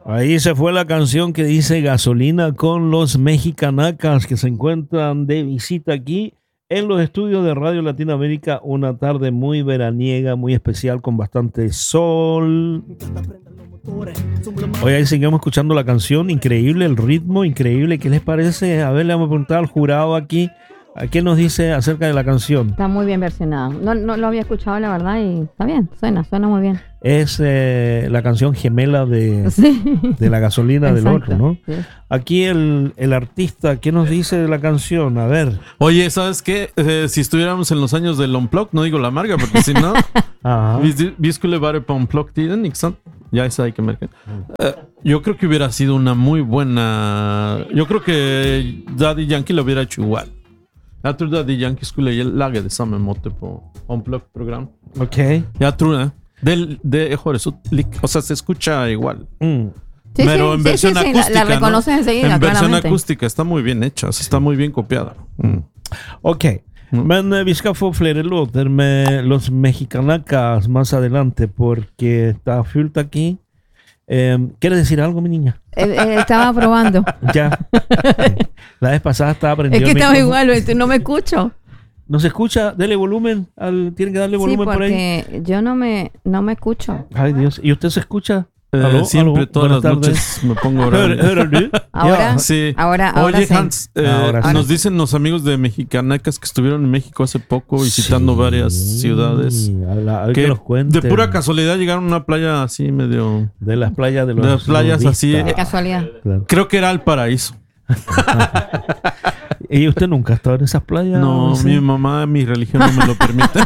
Ahí se fue la canción que dice Gasolina con los Mexicanacas que se encuentran de visita aquí en los estudios de Radio Latinoamérica. Una tarde muy veraniega, muy especial con bastante sol. Hoy ahí seguimos escuchando la canción, increíble, el ritmo, increíble. ¿Qué les parece? A ver, le vamos a preguntar al jurado aquí. ¿Qué nos dice acerca de la canción? Está muy bien versionado. No lo había escuchado, la verdad, y está bien, suena muy bien. Es la canción gemela de la gasolina del otro, ¿no? Sí. Aquí el artista, ¿qué nos dice de la canción? A ver. Oye, ¿sabes qué? Si estuviéramos en los años del Unplugged, no digo la marca, porque si no, vi skulle vara på Unplugged-tiden, ikke sant? Ya sa ikke merken. Yo creo que hubiera sido una muy buena... Yo creo que Daddy Yankee lo hubiera hecho igual. Jeg tror Daddy Yankee skulle lage det samme måte på Unplugged-program. Ok. Jeg tror det. Det høres ut o sea, se escucha igual. Sí, pero en versión acústica, la reconoces ¿no? enseguida, en versión claramente. acústica está muy bien hecha, está muy bien copiada. Ok, men vi skal få flere låter med Los Mexicanacas más adelante porque está fullt aquí. ¿Quieres decir algo, mi niña? Estaba probando. Ya. La vez pasada estaba aprendiendo. Es que estaba igual, no me escucho. ¿No se escucha? Dele volumen. Tienen que darle volumen por ahí. Sí, porque yo no me escucho. Ay, Dios. ¿Y usted se escucha? Siempre, todas las noches me pongo a orar. Ahora, sí. Ahora Oye, sí. Hans, nos dicen los amigos de Mexicanacas que estuvieron en México hace poco visitando varias ciudades. Que nos cuenten. De pura casualidad llegaron a una playa así medio... De las playas de los... De las playas así. De casualidad. Claro. Creo que era el paraíso. ¿Y usted nunca ha estado en esas playas? No, ¿sí? Mi mamá, mi religión no me lo permite.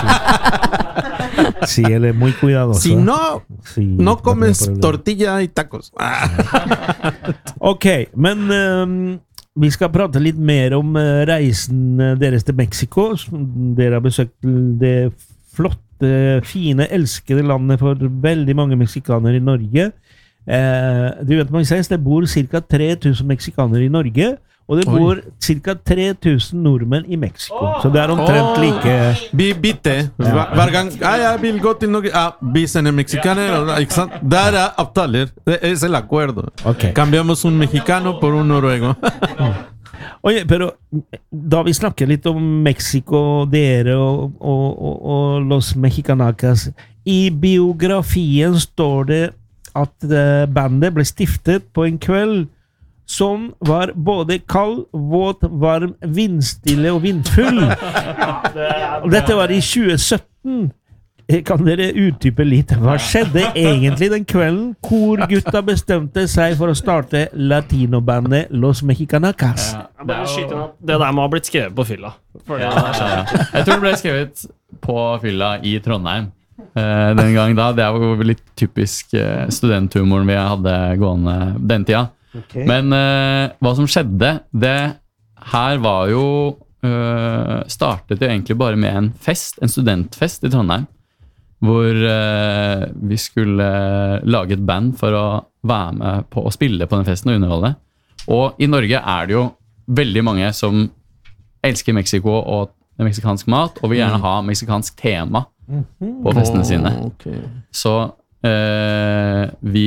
Sí, él es muy cuidadoso. Si no, no comes tortilla y tacos. Ok, men vi skal prate litt mer om reisen deres til Mexico. Dere har besøkt det flotte, fine, elskede landet for veldig mange meksikanere i Norge. Du vet, Moises, det bor ca. 3000 meksikanere i Norge. Og det bor ca. 3000 nordmenn i Mexico. Så det er omtrent like... Bitte. Hver gang jeg vil gå til Norge, vi sender mexicaner, ikke sant? Der er avtaler. Det er el acuerdo. Okay. Cambiamos un mexicano por un noruego. Oye, pero da vi snakker litt om Mexico, dere og los Mexicanacas. I biografien står det at bandet ble stiftet på en kveld som var både kald, våt, varm, vindstille og vindfull. Dette var i 2017. Kan dere utdype litt? Hva skjedde egentlig den kvelden hvor gutta bestemte seg for å starte latinobandet Los Mexicanacas? Det der må ha blitt skrevet på fylla. Jeg tror det ble skrevet på fylla i Trondheim den gang da. Det var jo litt typisk studenthumoren vi hadde gående den tida. Okay. Men hva som skjedde, det her var jo startet jo egentlig bare med en fest, en studentfest i Trondheim, hvor vi skulle lage et band for å være med på å spille på den festen og underholde. Og i Norge er det jo veldig mange som elsker Mexico og meksikansk mat, og vil gjerne ha meksikansk tema på festene sine. Okay. Så vi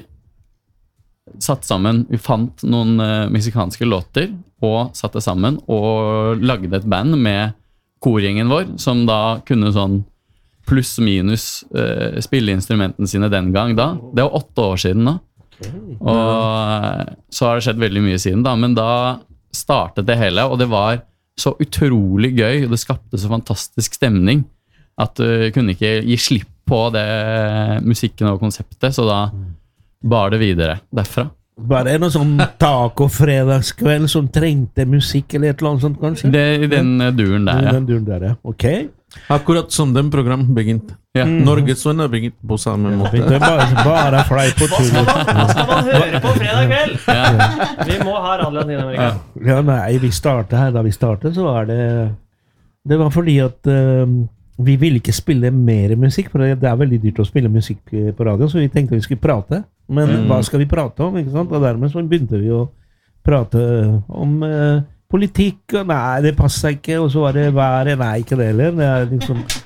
satt sammen, vi fant noen meksikanske låter og satte sammen og lagde et band med korgjengen vår, som da kunne sånn pluss minus spille instrumentene sine den gang da. Det var 8 år siden da. Og så har det skjedd veldig mye siden da, men da startet det hele, og det var så utrolig gøy, og det skapte så fantastisk stemning at du kunne ikke gi slipp på det musikken og konseptet, så da bar det videre derfra. Var det noe sånn taco-fredagskveld som trengte musikk eller et eller annet sånt, kanskje? Det i den duren der, ja. Den duren der, ja. Ok. Akkurat som den program begynte. Ja. Norges venner begynte på samme måte. Det er bare flei på tur. Skal man høre på fredag kveld? Ja. Vi må ha Radio Latinamerika. Ja, nei, vi startet her. Da vi startet, så var det var fordi at vi ville ikke spille mer musikk, for det er veldig dyrt å spille musikk på radio, så vi tenkte vi skulle prate. Men hva skal vi prate om, ikke sant? Og dermed så begynte vi å prate om politikk, og nei, det passet ikke, og så var det været, nei, ikke det heller. Det er liksom...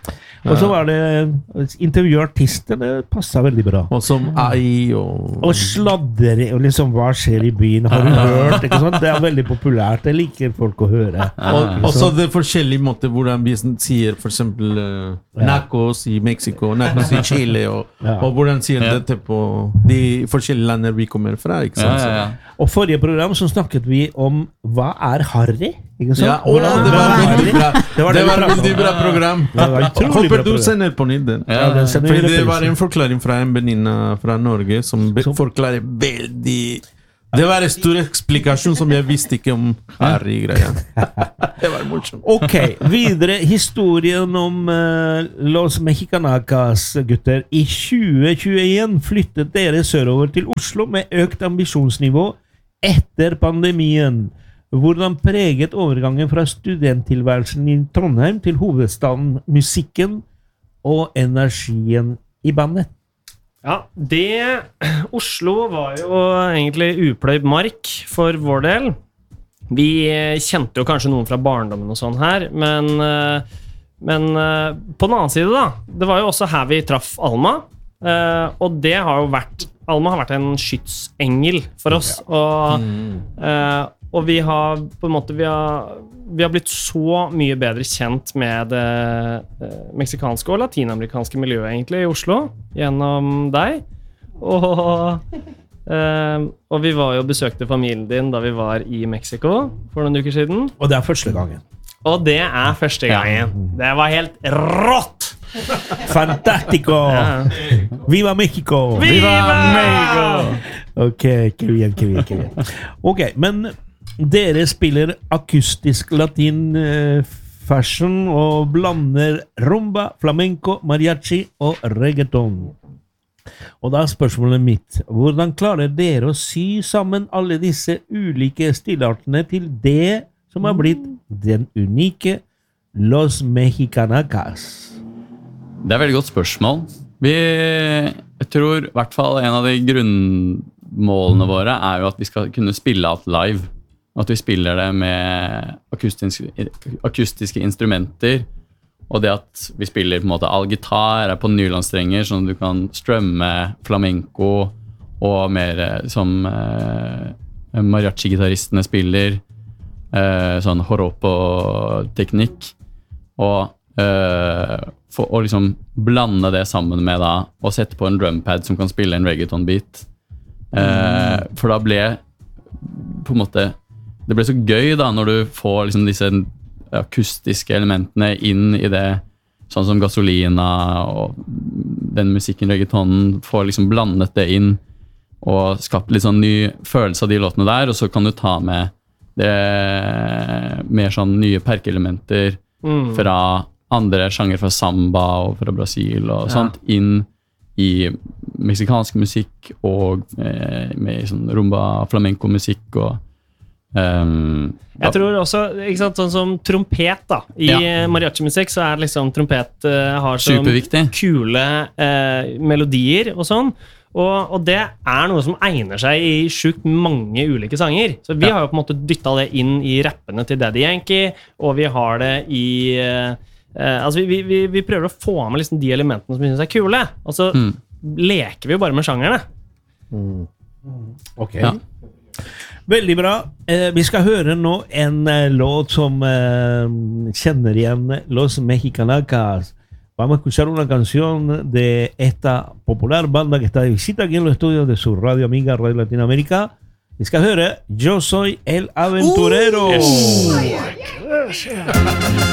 Og så var det intervju artister, det passet veldig bra. Og som AI og sladder, og liksom, hva skjer i byen? Har du hørt? Ikke sant? Det er veldig populært, det liker folk å høre. Og så det forskjellige måter hvordan vi sier for eksempel Nacos i Mexico, Nacos i Chile, og hvordan sier dette på de forskjellige lander vi kommer fra, ikke sant? Og forrige program så snakket vi om hva er Harry? Ikke sant? Det var veldig bra program. Håper du sender på nytt den. Fordi det var en forklaring fra en venninne fra Norge som forklarer veldig. Det var en stor eksplikasjon som jeg visste ikke om Harry-greia. Det var morsomt. Ok, videre historien om Los Mexicanacas, gutter. I 2021 flyttet dere sørover til Oslo med økt ambisjonsnivå etter pandemien. Hvordan preget overgangen fra studenttilværelsen i Trondheim til hovedstaden musikken og energien i bandet? Ja, Oslo var jo egentlig upløyd mark for vår del. Vi kjente jo kanskje noen fra barndommen og sånn her, men på den annen side da, det var jo også her vi traff Alma, og det har jo vært, Alma har vært en skytsengel for oss, og vi har på en måte, vi har blitt så mye bedre kjent med det meksikanske og latinamerikanske miljøet egentlig i Oslo, gjennom deg. Og vi var jo besøkte familien din da vi var i Mexico for noen uker siden. Og det er første gangen. Og det er første gangen. Det var helt rått! Fantastico! Viva Mexico! Viva Mexico! Ok, que bien. Ok, men dere spiller akustisk latin fashion og blander rumba, flamenco, mariachi og reggaeton. Og da er spørsmålet mitt, hvordan klarer dere å sy sammen alle disse ulike stilartene til det som har blitt den unike Los Mexicanacas? Det er et veldig godt spørsmål. Jeg tror i hvert fall en av de grunnmålene våre er jo at vi skal kunne spille alt live. At vi spiller det med akustiske instrumenter, og det at vi spiller på en måte all gitar er på nylonstrenger, sånn at du kan strømme flamenco og mer som mariachi-gitaristene spiller, sånn joropo-teknikk, og å liksom blande det sammen med da, og sette på en drumpad som kan spille en reggaeton-beat. For da ble på en måte det ble så gøy da, når du får liksom disse akustiske elementene inn i det, sånn som Gasolina og den musikken, reggaetonen, får liksom blandet det inn og skapt litt sånn ny følelse av de låtene der, og så kan du ta med det mer sånn nye perkelementer fra andre sjanger, fra samba og fra Brasil og sånt, inn i meksikansk musikk og med sånn rumba, flamenco musikk og jeg tror også, ikke sant, sånn som trompet da, i mariachi-musikk så er liksom trompet har sånn kule melodier og sånn, og det er noe som egner seg i sjukt mange ulike sanger, så vi har jo på en måte dyttet det inn i rappene til Daddy Yankee, og vi har det i altså vi prøver å få med liksom de elementene som vi synes er kule, og så leker vi jo bare med sjangerne. Ok. Veldig bra. Vi skal høre nå en låt som kjenner igjen Los Mexicanacas. Vamos a escuchar una canción de esta popular banda que está de visita aquí en los estudios de su radio amiga Radio Latinoamérica. Vi skal høre Yo Soy El Aventurero. Yes.